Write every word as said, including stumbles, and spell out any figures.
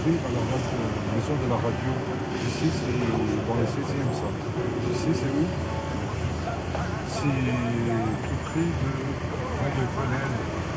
écrit à la radio, la maison de la radio. Ici, c'est dans les seizième ça. Ici, c'est où? C'est tout près de, près de Grenelle.